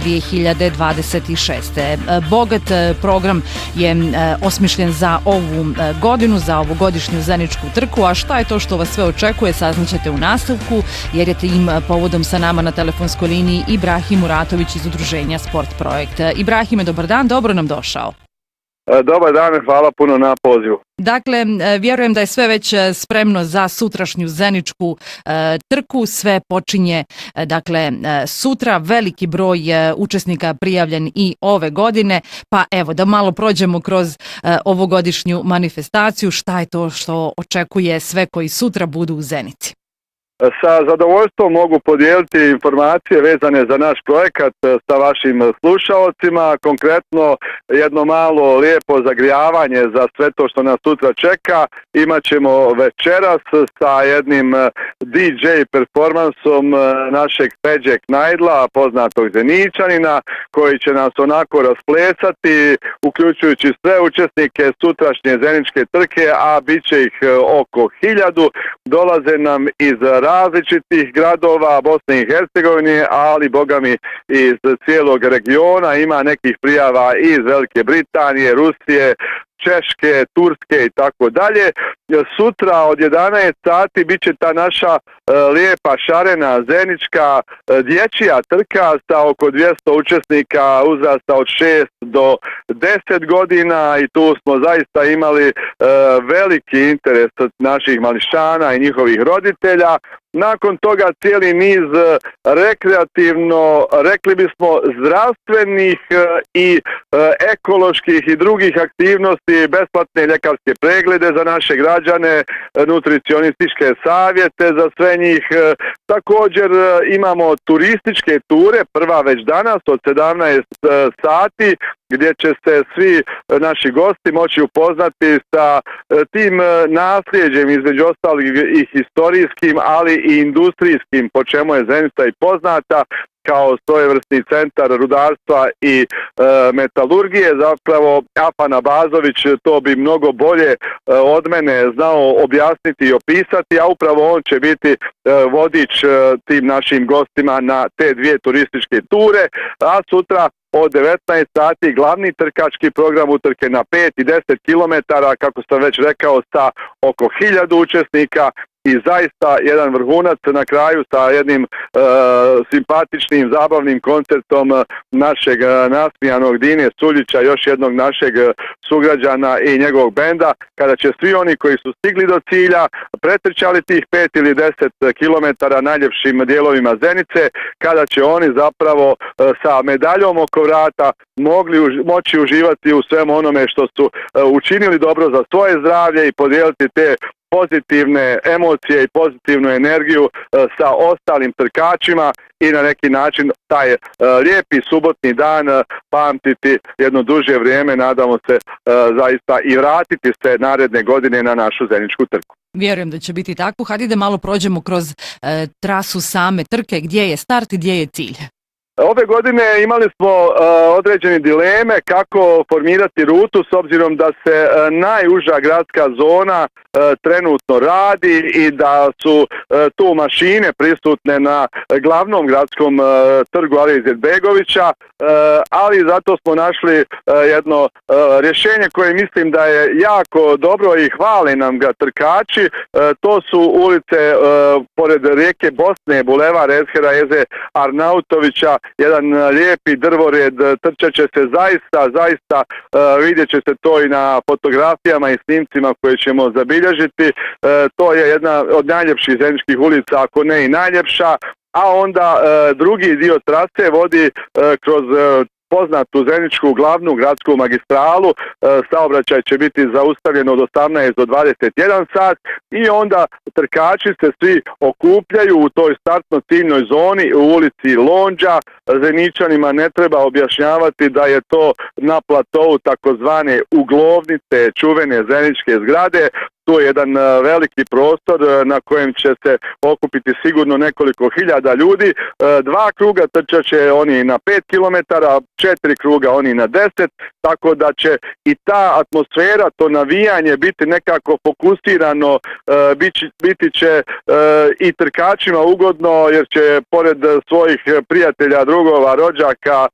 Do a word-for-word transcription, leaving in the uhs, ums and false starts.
dvije hiljade dvadeset šeste. Bogat program je osmišljen za ovu godinu, za ovu godišnju zeničku trku, a šta je to što vas sve očekuje saznaćete u nastavku, jer je tim povodom sa nama na telefonskoj liniji Ibrahim Muratović iz udruženja Sport Projekt. Ibrahime, dobar dan, dobro nam došao. Dobar dan, hvala puno na pozivu. Dakle, vjerujem da je sve već spremno za sutrašnju zeničku e, trku. Sve počinje dakle, e, sutra. Veliki broj e, učesnika prijavljen i ove godine. Pa evo, da malo prođemo kroz e, ovogodišnju manifestaciju. Šta je to što očekuje sve koji sutra budu u Zenici? Sa zadovoljstvom mogu podijeliti informacije vezane za naš projekat sa vašim slušalcima. Konkretno jedno malo lijepo zagrijavanje za sve to što nas sutra čeka. Imaćemo večeras sa jednim D J performansom našeg Peđe Knajdla, poznatog Zeničanina, koji će nas onako rasplesati, uključujući sve učesnike sutrašnje zeničke trke, a bit će ih oko hiljadu. Dolaze nam iz različitih gradova Bosne i Hercegovine, ali bogami iz cijelog regiona. Ima nekih prijava iz Velike Britanije, Rusije, Češke, Turske i tako dalje. Sutra od jedanaest sati bit će ta naša e, lijepa, šarena, zenička, e, dječja trka sa oko dvjesto učesnika uzrasta od šest do deset godina i tu smo zaista imali e, veliki interes naših mališana i njihovih roditelja. Nakon toga cijeli niz rekreativno, rekli bismo, zdravstvenih i ekoloških i drugih aktivnosti, besplatne ljekarske preglede za naše građane, nutricionističke savjete za sve njih. Također imamo turističke ture, prva već danas od sedamnaest sati, gdje će se svi naši gosti moći upoznati sa tim nasljeđem, između ostalih i historijskim, ali i industrijskim, po čemu je Zenica i poznata kao svojevrsni centar rudarstva i e, metalurgije. Zapravo Afan Abazović to bi mnogo bolje e, od mene znao objasniti i opisati, a upravo on će biti e, vodič e, tim našim gostima na te dvije turističke ture, a sutra od devetnaest sati glavni trkački program utrke na pet i deset kilometara, kako sam već rekao, sa oko hiljadu učesnika. I zaista jedan vrhunac na kraju sa jednim e, simpatičnim, zabavnim koncertom našeg nasmijanog Dine Suljića, još jednog našeg sugrađana i njegovog benda, kada će svi oni koji su stigli do cilja, pretrčali tih pet ili deset kilometara najljepšim dijelovima Zenice, kada će oni zapravo e, sa medaljom oko vrata mogli uži, moći uživati u svemu onome što su e, učinili dobro za svoje zdravlje i podijeliti te pozitivne emocije i pozitivnu energiju e, sa ostalim trkačima i na neki način taj e, lijepi subotni dan e, pamtiti jedno duže vrijeme, nadamo se e, zaista i vratiti se naredne godine na našu zeničku trku. Vjerujem da će biti tako. Hajde da malo prođemo kroz e, trasu same trke, gdje je start i gdje je cilj. Ove godine imali smo uh, određene dileme kako formirati rutu, s obzirom da se uh, najuža gradska zona uh, trenutno radi i da su uh, tu mašine prisutne na glavnom gradskom uh, trgu Alije Izetbegovića, uh, ali zato smo našli uh, jedno uh, rješenje koje mislim da je jako dobro i hvale nam ga trkači. Uh, to su ulice uh, pored rijeke Bosne, Bulevar Ezhera Eze Arnautovića, jedan lijepi drvored, trčat će se zaista, zaista uh, vidjet će se to i na fotografijama i snimcima koje ćemo zabilježiti. Uh, to je jedna od najljepših zeničkih ulica, ako ne i najljepša, a onda uh, drugi dio trase vodi uh, kroz uh, poznatu zeničku glavnu gradsku magistralu. E, saobraćaj će biti zaustavljen od osamnaest do dvadeset jedan sat i onda trkači se svi okupljaju u toj startno ciljnoj zoni u ulici Lonđa. Zeničanima ne treba objašnjavati da je to na platovu takozvane uglovnice, čuvene zeničke zgrade. Tu je jedan veliki prostor na kojem će se okupiti sigurno nekoliko hiljada ljudi. Dva kruga trčat će oni na pet kilometara, četiri kruga oni na deset, tako da će i ta atmosfera, to navijanje biti nekako fokusirano, biti će i trkačima ugodno, jer će pored svojih prijatelja, drugova, rođaka